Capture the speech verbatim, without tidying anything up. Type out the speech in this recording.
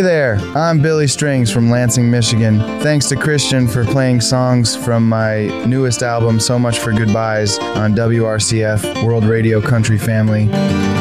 Hey there, I'm Billy Strings from Lansing, Michigan. Thanks to Christian for playing songs from my newest album, So Much for Goodbyes, on W R C F, World Radio Country Family.